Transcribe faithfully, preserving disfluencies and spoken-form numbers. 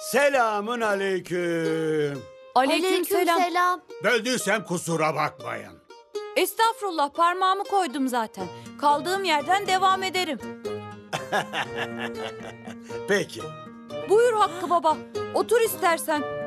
Selamun aleyküm. Aleykümselam. Selam. Böldüysem kusura bakmayın. Estağfurullah, parmağımı koydum zaten. Kaldığım yerden devam ederim. Peki. Buyur Hakkı Baba. Otur istersen.